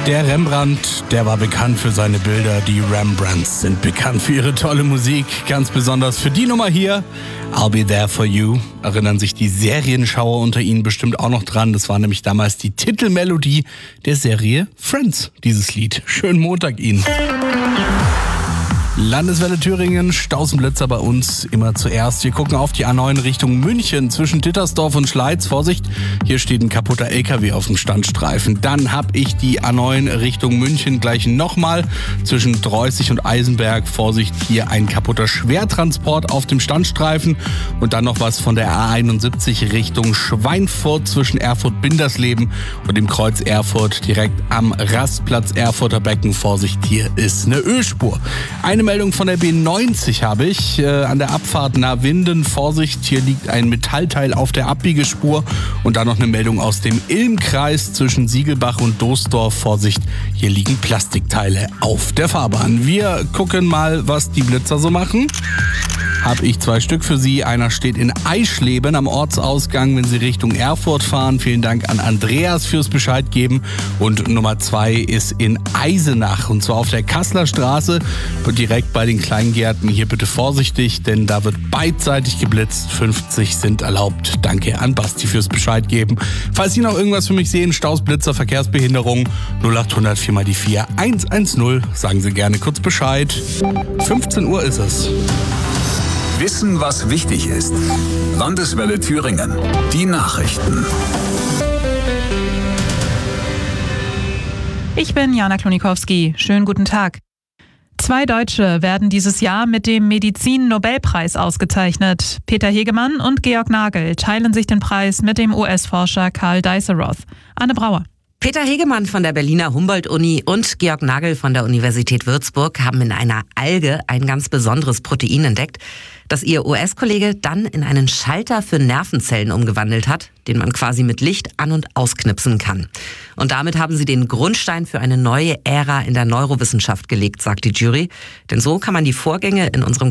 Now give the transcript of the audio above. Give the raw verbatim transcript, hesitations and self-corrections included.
Der Rembrandt, der war bekannt für seine Bilder. Die Rembrandts sind bekannt für ihre tolle Musik. Ganz besonders für die Nummer hier, I'll Be There For You. Erinnern sich die Serienschauer unter Ihnen bestimmt auch noch dran. Das war nämlich damals die Titelmelodie der Serie Friends, dieses Lied. Schönen Montag Ihnen. Landeswelle Thüringen, Stausenblitzer bei uns immer zuerst. Wir gucken auf die A neun Richtung München zwischen Dittersdorf und Schleiz. Vorsicht, hier steht ein kaputter L K W auf dem Standstreifen. Dann habe ich die A neun Richtung München gleich nochmal zwischen Dreußig und Eisenberg. Vorsicht, hier ein kaputter Schwertransport auf dem Standstreifen. Und dann noch was von der A einundsiebzig Richtung Schweinfurt zwischen Erfurt-Bindersleben und dem Kreuz Erfurt direkt am Rastplatz Erfurter Becken. Vorsicht, hier ist eine Ölspur. Eine Meldung von der B neunzig habe ich, äh, an der Abfahrt nach Winden. Vorsicht, hier liegt ein Metallteil auf der Abbiegespur. Und dann noch eine Meldung aus dem Ilmkreis zwischen Siegelbach und Doesdorf. Vorsicht, hier liegen Plastikteile auf der Fahrbahn. Wir gucken mal, was die Blitzer so machen. Habe ich zwei Stück für Sie. Einer steht in Eischleben am Ortsausgang, wenn Sie Richtung Erfurt fahren. Vielen Dank an Andreas fürs Bescheid geben. Und Nummer zwei ist in Eisenach, und zwar auf der Kasseler Straße, direkt bei den Kleingärten. Hier bitte vorsichtig, denn da wird beidseitig geblitzt. fünfzig sind erlaubt. Danke an Basti fürs Bescheid geben. Falls Sie noch irgendwas für mich sehen, Staus, Blitzer, Verkehrsbehinderung, null acht hundert vier mal die vier eins eins null. Sagen Sie gerne kurz Bescheid. fünfzehn Uhr ist es. Wissen, was wichtig ist. Landeswelle Thüringen. Die Nachrichten. Ich bin Jana Klonikowski. Schönen guten Tag. Zwei Deutsche werden dieses Jahr mit dem Medizin-Nobelpreis ausgezeichnet. Peter Hegemann und Georg Nagel teilen sich den Preis mit dem U S-Forscher Karl Dijsselroth. Anne Brauer. Peter Hegemann von der Berliner Humboldt-Uni und Georg Nagel von der Universität Würzburg haben in einer Alge ein ganz besonderes Protein entdeckt, das ihr U S-Kollege dann in einen Schalter für Nervenzellen umgewandelt hat, den man quasi mit Licht an- und ausknipsen kann. Und damit haben sie den Grundstein für eine neue Ära in der Neurowissenschaft gelegt, sagt die Jury. Denn so kann man die Vorgänge in unserem